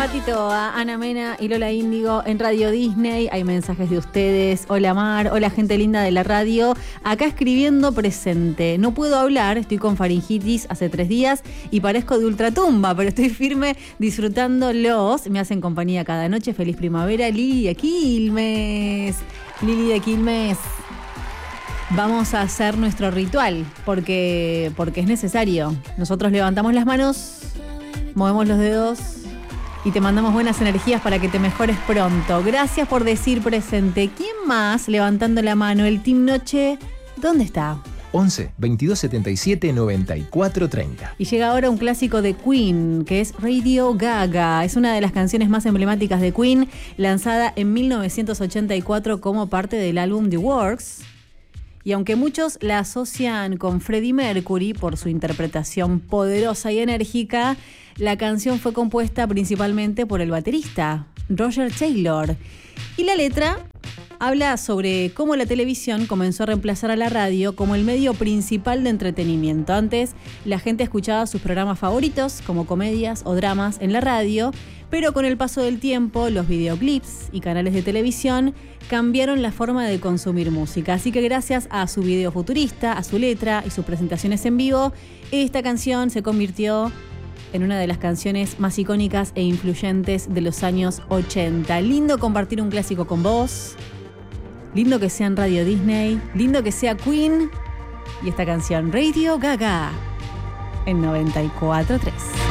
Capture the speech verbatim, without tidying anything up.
ratito a Ana Mena y Lola Índigo en Radio Disney. Hay mensajes de ustedes. Hola Mar, hola gente linda de la radio. Acá escribiendo presente. No puedo hablar, estoy con faringitis hace tres días y parezco de ultratumba, pero estoy firme disfrutándolos. Me hacen compañía cada noche. Feliz primavera, Lili de Quilmes. Lili de Quilmes. Vamos a hacer nuestro ritual porque, porque es necesario. Nosotros levantamos las manos, movemos los dedos y te mandamos buenas energías para que te mejores pronto. Gracias por decir presente. ¿Quién más levantando la mano? El Team Noche, ¿dónde está? once, veintidós setenta y siete, noventa y cuatro treinta. Y llega ahora un clásico de Queen, que es Radio Gaga. Es una de las canciones más emblemáticas de Queen, lanzada en mil novecientos ochenta y cuatro como parte del álbum The Works. Y aunque muchos la asocian con Freddie Mercury por su interpretación poderosa y enérgica, la canción fue compuesta principalmente por el baterista, Roger Taylor. Y la letra habla sobre cómo la televisión comenzó a reemplazar a la radio como el medio principal de entretenimiento. Antes, la gente escuchaba sus programas favoritos, como comedias o dramas, en la radio, pero con el paso del tiempo, los videoclips y canales de televisión cambiaron la forma de consumir música. Así que gracias a su video futurista, a su letra y sus presentaciones en vivo, esta canción se convirtió en una de las canciones más icónicas e influyentes de los años ochenta. Lindo compartir un clásico con vos. Lindo que sea en Radio Disney. Lindo que sea Queen. Y esta canción, Radio Gaga, en noventa y cuatro tres.